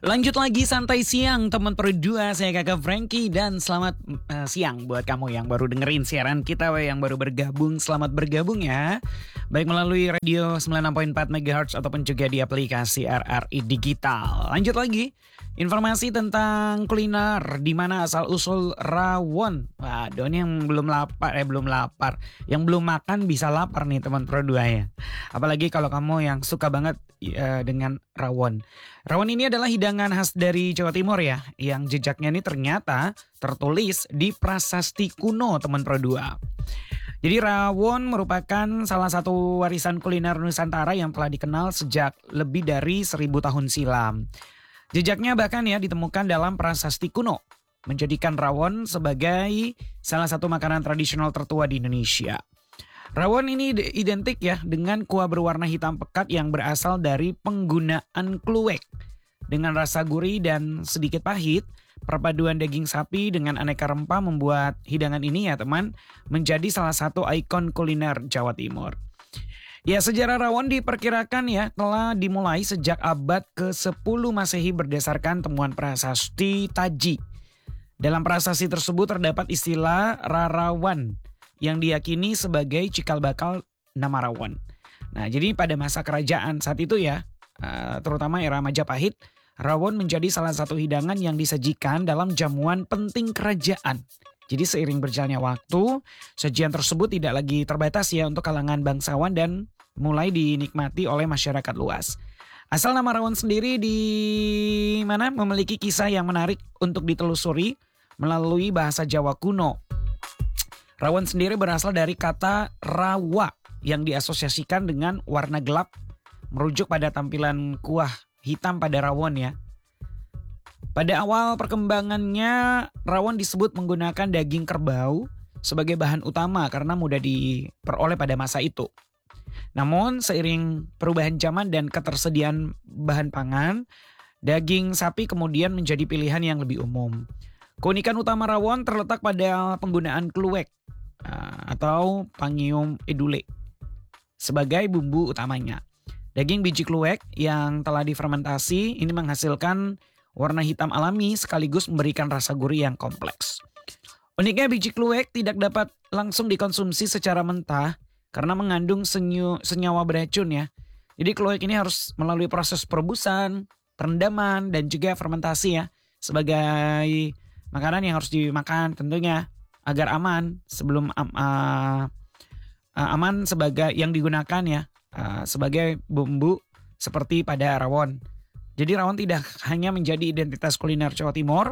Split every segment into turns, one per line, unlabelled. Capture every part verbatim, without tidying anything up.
Lanjut lagi santai siang teman berdua, saya kakak Frankie dan selamat uh, siang buat kamu yang baru dengerin siaran kita, yang baru bergabung, selamat bergabung ya. Baik melalui radio sembilan puluh enam koma empat megahertz ataupun juga di aplikasi R R I Digital. Lanjut lagi, informasi tentang kuliner di mana asal usul rawon. Waduh, ini yang belum lapar, eh belum lapar, yang belum makan bisa lapar nih teman berdua ya. Apalagi kalau kamu yang suka banget uh, dengan rawon. Rawon ini adalah hidangan khas dari Jawa Timur ya, yang jejaknya ini ternyata tertulis di prasasti kuno teman Pro dua. Jadi rawon merupakan salah satu warisan kuliner Nusantara yang telah dikenal sejak lebih dari seribu tahun silam. Jejaknya bahkan ya ditemukan dalam prasasti kuno, menjadikan rawon sebagai salah satu makanan tradisional tertua di Indonesia. Rawon ini identik ya dengan kuah berwarna hitam pekat yang berasal dari penggunaan kluwek. Dengan rasa gurih dan sedikit pahit, perpaduan daging sapi dengan aneka rempah membuat hidangan ini ya teman, menjadi salah satu ikon kuliner Jawa Timur. Ya, sejarah rawon diperkirakan ya telah dimulai sejak abad ke sepuluh Masehi berdasarkan temuan prasasti Taji. Dalam prasasti tersebut terdapat istilah rarawan yang diyakini sebagai cikal bakal nama rawon. Nah, jadi pada masa kerajaan saat itu ya, terutama era Majapahit, rawon menjadi salah satu hidangan yang disajikan dalam jamuan penting kerajaan. Jadi seiring berjalannya waktu, sajian tersebut tidak lagi terbatas ya untuk kalangan bangsawan dan mulai dinikmati oleh masyarakat luas. Asal nama rawon sendiri di mana memiliki kisah yang menarik untuk ditelusuri melalui bahasa Jawa kuno. Rawon sendiri berasal dari kata rawa yang diasosiasikan dengan warna gelap, merujuk pada tampilan kuah hitam pada rawon ya. Pada awal perkembangannya, rawon disebut menggunakan daging kerbau sebagai bahan utama karena mudah diperoleh pada masa itu. Namun seiring perubahan zaman dan ketersediaan bahan pangan, daging sapi kemudian menjadi pilihan yang lebih umum. Keunikan utama rawon terletak pada penggunaan kluwek atau pangium edule sebagai bumbu utamanya. Daging biji kluwek yang telah difermentasi ini menghasilkan warna hitam alami sekaligus memberikan rasa gurih yang kompleks. Uniknya biji kluwek tidak dapat langsung dikonsumsi secara mentah karena mengandung senyu, senyawa beracun ya. Jadi kluwek ini harus melalui proses perebusan, perendaman dan juga fermentasi ya sebagai makanan yang harus dimakan tentunya agar aman sebelum um, uh, uh, aman sebagai yang digunakan ya uh, sebagai bumbu seperti pada rawon. Jadi rawon tidak hanya menjadi identitas kuliner Jawa Timur,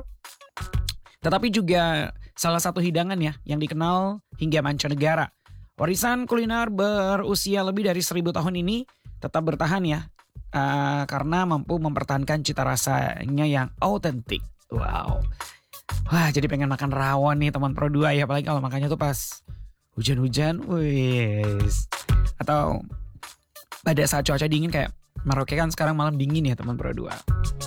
tetapi juga salah satu hidangan ya yang dikenal hingga mancanegara. Warisan kuliner berusia lebih dari seribu tahun ini tetap bertahan ya uh, karena mampu mempertahankan cita rasanya yang autentik. Wow. Wah, jadi pengen makan rawon nih teman Pro dua ya, apalagi kalau makannya tuh pas hujan-hujan, wis. Atau pada saat cuaca dingin kayak Merauke kan sekarang malam dingin ya teman Pro dua.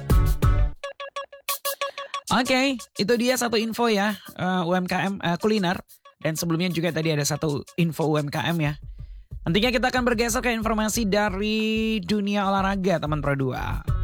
Oke, okay, itu dia satu info ya uh, U M K M uh, kuliner. Dan sebelumnya juga tadi ada satu info U M K M ya. Nantinya kita akan bergeser ke informasi dari dunia olahraga teman Pro dua.